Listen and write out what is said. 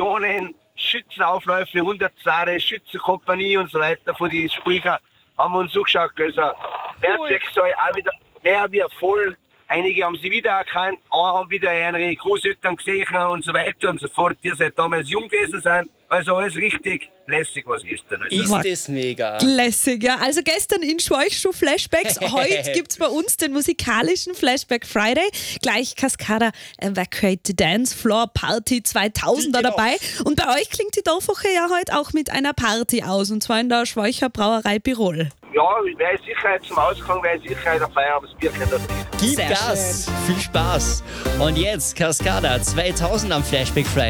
Millionen Schützenaufläufe, 100 Zare, Schützenkompanie und so weiter von den Spielern haben wir uns zugeschaut. Also, Bergwerksaal auch wieder mehr wie voll. Einige haben sie wiedererkannt, andere haben wieder ihre Großeltern gesehen und so weiter und so fort, die seit damals jung gewesen sind. Also alles richtig lässig, was gestern ist. Ist das mega. Lässig, ja. Also gestern in Schweich schon Flashbacks. Heute gibt es bei uns den musikalischen Flashback Friday. Gleich Cascada Evacuate the Dance Floor Party 2000er dabei. Und bei euch klingt die Dorfwoche ja heute auch mit einer Party aus. Und zwar in der Schweicher Brauerei Birol. Ja, wäre sicher zum Ausgang, wäre sicher dabei, aber das Bier kennt das nicht. Gib Sehr Gas. Viel Spaß. Und jetzt Cascada 2000 am Flashback Friday.